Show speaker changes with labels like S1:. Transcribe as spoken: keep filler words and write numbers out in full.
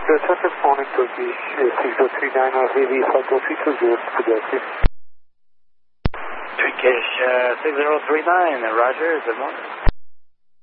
S1: traffic phone in Turkish six zero three nine or heavy five zero three two zero, Turkish.
S2: Turkish uh, six zero three nine, Roger, good morning.